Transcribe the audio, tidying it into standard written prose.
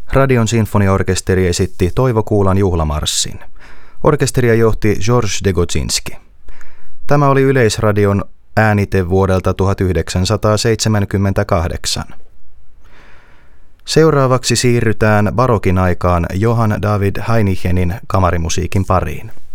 Radion sinfoniaorkesteri esitti Toivo Kuulan juhlamarssin. Orkesteria johti Georges Degodzinski. Tämä oli Yleisradion äänite vuodelta 1978. Seuraavaksi siirrytään barokin aikaan Johann David Hainichenin kamarimusiikin pariin.